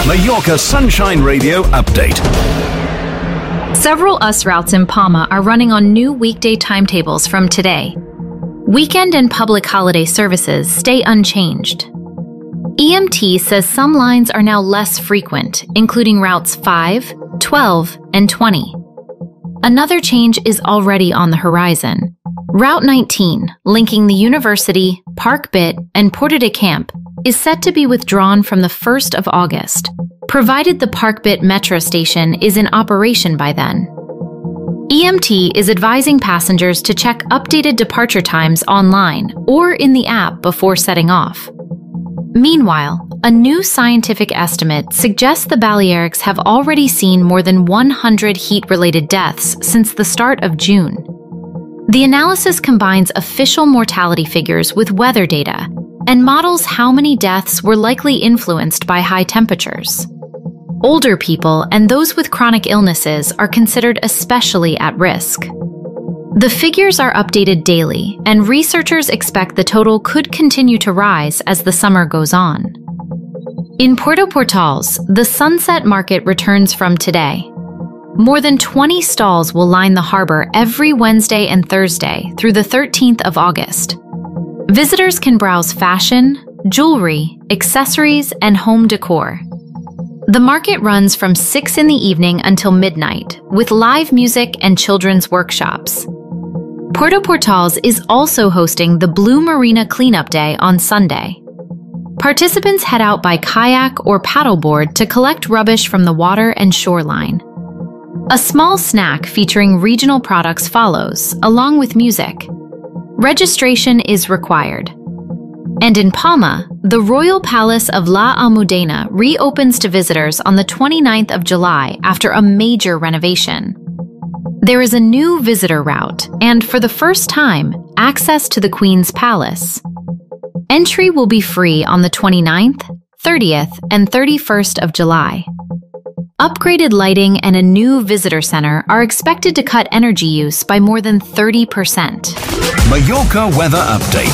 Mallorca Sunshine Radio update. Several US routes in Palma are running on new weekday timetables from today. Weekend and public holiday services stay unchanged. EMT says some lines are now less frequent, including routes 5, 12, and 20. Another change is already on the horizon. Route 19, linking the University, Park Bit, and Porta de Camp, is set to be withdrawn from the 1st of August, provided the Park Bit metro station is in operation by then. EMT is advising passengers to check updated departure times online or in the app before setting off. Meanwhile, a new scientific estimate suggests the Balearics have already seen more than 100 heat-related deaths since the start of June. The analysis combines official mortality figures with weather data and models how many deaths were likely influenced by high temperatures. Older people and those with chronic illnesses are considered especially at risk. The figures are updated daily, and researchers expect the total could continue to rise as the summer goes on. In Puerto Portals, the Sunset Market returns from today. More than 20 stalls will line the harbor every Wednesday and Thursday through the 13th of August. Visitors can browse fashion, jewelry, accessories, and home decor. The market runs from 6 in the evening until midnight, with live music and children's workshops. Puerto Portals is also hosting the Blue Marina Cleanup Day on Sunday. Participants head out by kayak or paddleboard to collect rubbish from the water and shoreline. A small snack featuring regional products follows, along with music. Registration is required. And in Palma, the Royal Palace of La Almudena reopens to visitors on the 29th of July after a major renovation. There is a new visitor route, and for the first time, access to the Queen's Palace. Entry will be free on the 29th, 30th, and 31st of July. Upgraded lighting and a new visitor center are expected to cut energy use by more than 30%. Mallorca weather update.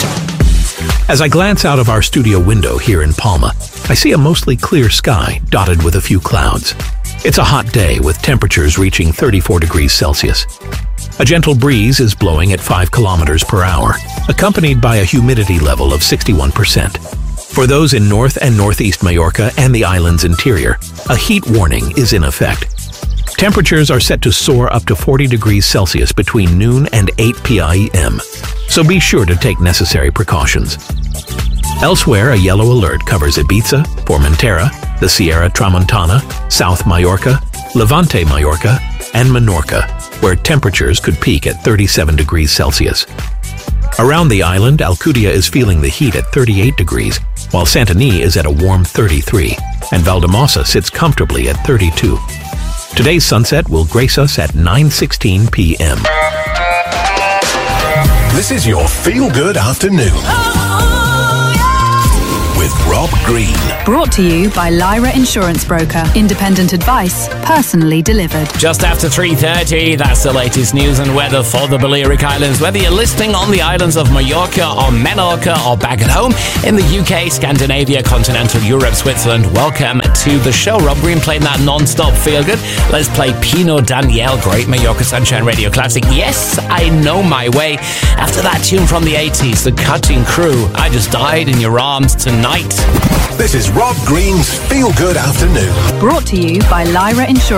As I glance out of our studio window here in Palma, I see a mostly clear sky dotted with a few clouds. It's a hot day with temperatures reaching 34 degrees Celsius. A gentle breeze is blowing at 5 kilometers per hour, accompanied by a humidity level of 61%. For those in North and Northeast Mallorca and the island's interior, a heat warning is in effect. Temperatures are set to soar up to 40 degrees Celsius between noon and 8 p.m, so be sure to take necessary precautions. Elsewhere, a yellow alert covers Ibiza, Formentera, the Sierra Tramontana, South Mallorca, Levante Mallorca, and Menorca, where temperatures could peak at 37 degrees Celsius. Around the island, Alcudia is feeling the heat at 38 degrees, while Santanyí is at a warm 33, and Valldemossa sits comfortably at 32. Today's sunset will grace us at 9:16 p.m. This is your feel-good afternoon. With Rob Green. Brought to you by Lyra Insurance Broker. Independent advice, personally delivered. Just after 3:30, that's the latest news and weather for the Balearic Islands. Whether you're listening on the islands of Mallorca or Menorca or back at home in the UK, Scandinavia, continental Europe, Switzerland, welcome to the show. Rob Green playing that non-stop feel-good. Let's play Pino Daniel, great Mallorca Sunshine Radio classic. Yes, I Know My Way. After that tune from the 80s, The Cutting Crew, I Just Died in Your Arms Tonight. This is Rob Green's Feel Good Afternoon. Brought to you by Lyra Insurance.